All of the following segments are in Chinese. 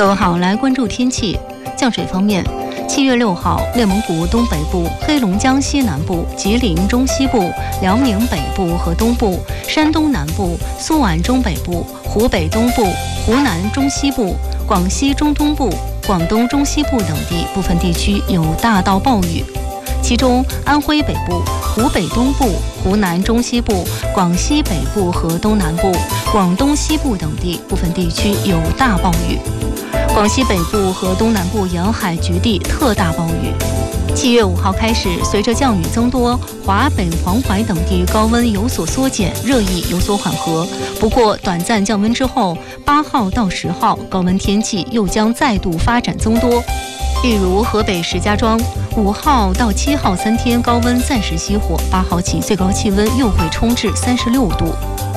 各位好，来关注天气。降水方面，7月6号，内蒙古东北部、黑龙江西南部、吉林中西部、辽宁北部和东部、山东南部、苏皖中北部、湖北东部、湖南中西部、广西中东部、广东中西部等地部分地区有大到暴雨，其中安徽北部、湖北东部、湖南中西部、广西北部和东南部、广东西部等地部分地区有大暴雨。广西北部和东南部沿海局地特大暴雨。7月5号开始，随着降雨增多，华北、黄淮等地高温有所缩减，热议有所缓和。不过，短暂降温之后，8号到10号高温天气又将再度发展增多。例如，河北石家庄5号到7号3天高温暂时熄火，8号起最高气温又会冲至36度。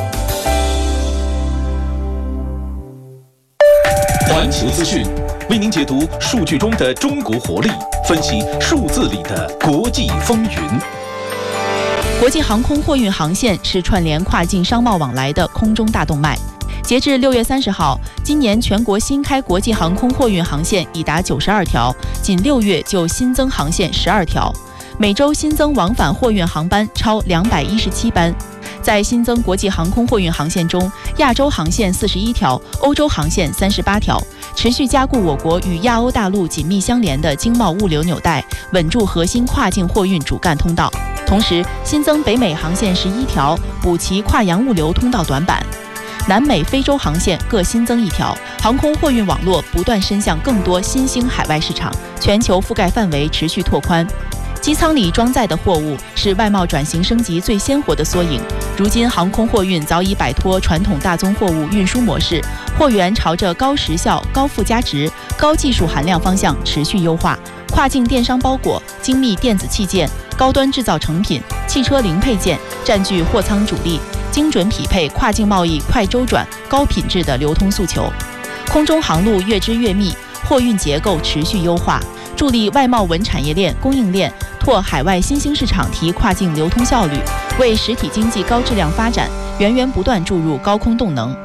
环球资讯为您解读数据中的中国活力，分析数字里的国际风云。 国际航空货运航线是串联跨境商贸往来的空中大动脉。截至6月30号，今年全国新开国际航空货运航线已达92条，仅6月就新增航线12条，每周新增往返货运航班超217班。在新增国际航空货运航线中，亚洲航线41条，欧洲航线38条，持续加固我国与亚欧大陆紧密相连的经贸物流纽带，稳住核心跨境货运主干通道。同时，新增北美航线11条，补齐跨洋物流通道短板。南美、非洲航线各新增1条，航空货运网络不断伸向更多新兴海外市场，全球覆盖范围持续拓宽。机舱里装载的货物是外贸转型升级最鲜活的缩影。如今，航空货运早已摆脱传统大宗货物运输模式，货源朝着高时效、高附加值、高技术含量方向持续优化。跨境电商包裹、精密电子器件、高端制造成品、汽车零配件占据货舱主力，精准匹配跨境贸易快周转、高品质的流通诉求。空中航路越织越密，货运结构持续优化，助力外贸稳产业链、供应链拓海外新兴市场，提跨境流通效率，为实体经济高质量发展源源不断注入高空动能。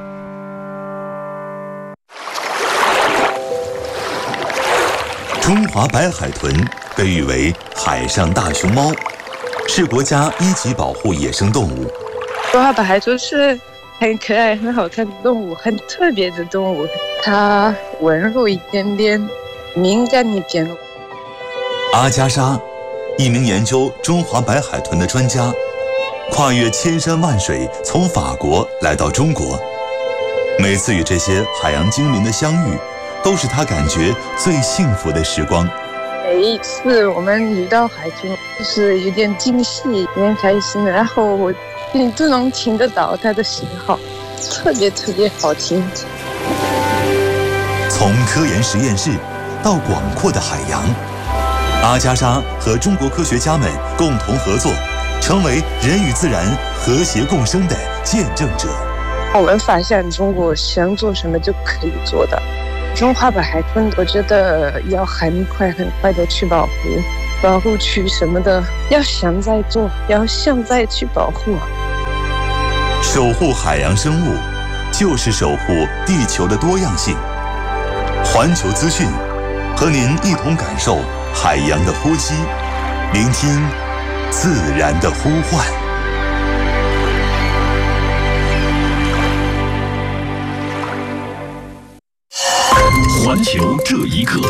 中华白海豚被誉为海上大熊猫，是国家1级保护野生动物。 中华白海豚是很可爱、很好看的动物，很特别的动物，它温柔一点点，敏感一点。 阿加莎，一名研究中华白海豚的专家，跨越千山万水，从法国来到中国。每次与这些海洋精灵的相遇，都是他感觉最幸福的时光。 每一次我们遇到海豚，就是有点惊喜，有点开心，然后我都能听得到它的信号，特别特别好听。 从科研实验室到广阔的海洋，阿加莎和中国科学家们共同合作，成为人与自然和谐共生的见证者。 我们发现中国想做什么就可以做的。中华白海豚，我觉得要很快的去保护区什么的，要现在做，要现在去保护。 守护海洋生物，就是守护地球的多样性。环球资讯，和您一同感受海洋的呼吸，聆听自然的呼唤。 环球这一刻，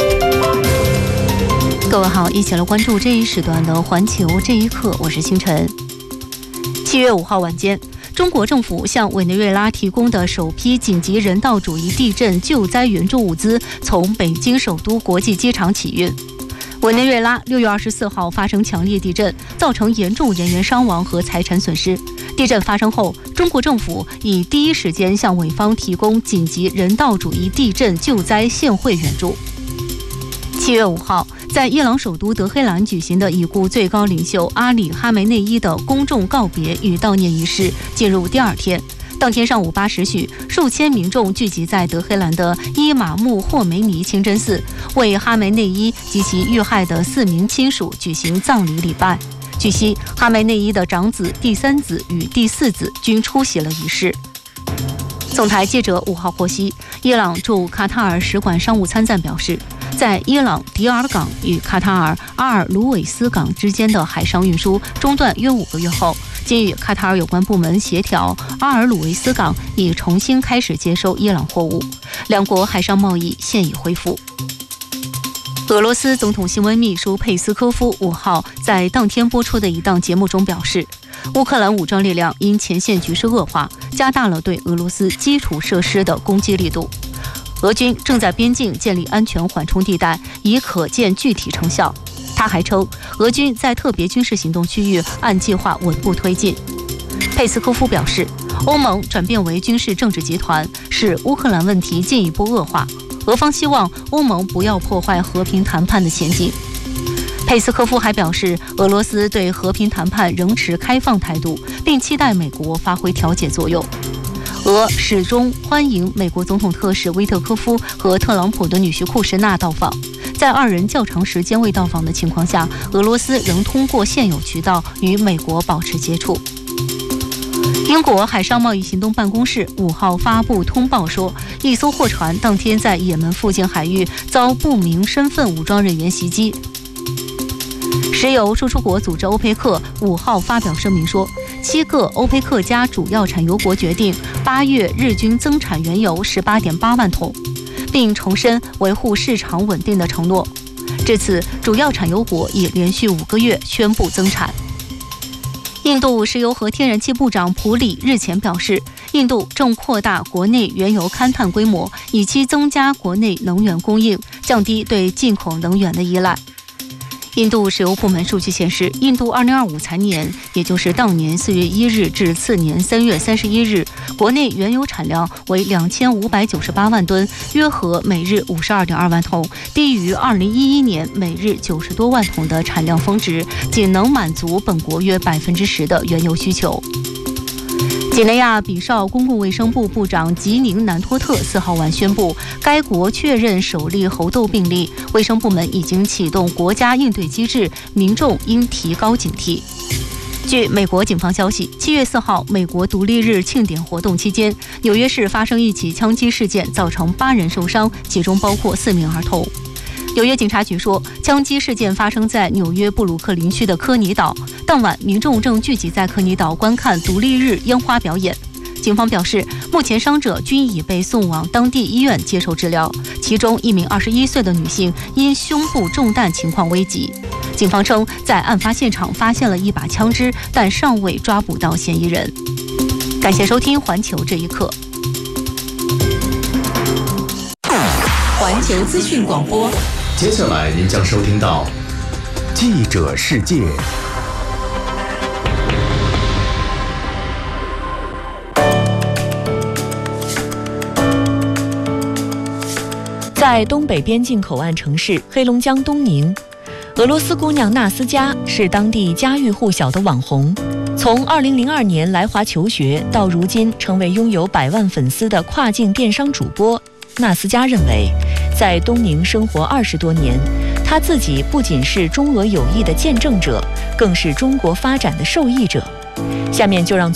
各位好，一起来关注这一时段的环球这一刻，我是星辰。7月5号晚间，中国政府向委内瑞拉提供的首批紧急人道主义地震救灾援助物资从北京首都国际机场起运。委内瑞拉6月24号发生强烈地震，造成严重人员伤亡和财产损失。地震发生后，中国政府已第一时间向委方提供紧急人道主义地震救灾现汇援助。7月5号，在伊朗首都德黑兰举行的已故最高领袖阿里·哈梅内伊的公众告别与悼念仪式进入第2天。当天上午8时许，数千民众聚集在德黑兰的伊玛目霍梅尼清真寺，为哈梅内伊及其遇害的4名亲属举行葬礼礼拜。据悉，哈梅内伊的长子、第3子与第4子均出席了仪式。 总台记者5号获悉，伊朗驻卡塔尔使馆商务参赞表示，在伊朗迪尔港与卡塔尔阿尔鲁韦斯港之间的海上运输中断约5个月后，经与卡塔尔有关部门协调，阿尔鲁韦斯港已重新开始接收伊朗货物，两国海上贸易现已恢复。俄罗斯总统新闻秘书佩斯科夫5号在当天播出的一档节目中表示，乌克兰武装力量因前线局势恶化，加大了对俄罗斯基础设施的攻击力度。俄军正在边境建立安全缓冲地带，已可见具体成效。他还称，俄军在特别军事行动区域按计划稳步推进。佩斯科夫表示，欧盟转变为军事政治集团，使乌克兰问题进一步恶化。俄方希望欧盟不要破坏和平谈判的前景。佩斯科夫还表示，俄罗斯对和平谈判仍持开放态度，并期待美国发挥调解作用。俄始终欢迎美国总统特使威特科夫和特朗普的女婿库什纳到访。在二人较长时间未到访的情况下，俄罗斯仍通过现有渠道与美国保持接触。英国海上贸易行动办公室5号发布通报说，一艘货船当天在也门附近海域遭不明身份武装人员袭击。石油输出国组织欧佩克5号发表声明说，7个欧佩克加主要产油国决定8月日均增产原油18.8万桶，并重申维护市场稳定的承诺。至此，主要产油国已连续5个月宣布增产。印度石油和天然气部长普里日前表示，印度正扩大国内原油勘探规模，以期增加国内能源供应，降低对进口能源的依赖。印度石油部门数据显示，印度2025财年，也就是当年4月1日至次年3月31日，国内原油产量为2598万吨，约合每日52.2万桶，低于2011年每日90多万桶的产量峰值，仅能满足本国约10%的原油需求。几内亚比绍公共卫生部部长吉宁南托特4号晚宣布，该国确认首例猴痘病例，卫生部门已经启动国家应对机制，民众应提高警惕。据美国警方消息，7月4号美国独立日庆典活动期间，纽约市发生一起枪击事件，造成8人受伤，其中包括4名儿童。纽约警察局说，枪击事件发生在纽约布鲁克林区的科尼岛，当晚民众正聚集在科尼岛观看独立日烟花表演。警方表示，目前伤者均已被送往当地医院接受治疗，其中一名21岁的女性因胸部中弹情况危急。警方称，在案发现场发现了一把枪支，但尚未抓捕到嫌疑人。感谢收听环球这一刻。 环球资讯广播， 接下来您将收听到记者世界。 在东北边境口岸城市黑龙江东宁，俄罗斯姑娘纳斯加是当地家喻户晓的网红。从2002年来华求学到如今成为拥有100万粉丝的跨境电商主播，纳斯加认为，在东宁生活20多年，她自己不仅是中俄友谊的见证者，更是中国发展的受益者。下面就让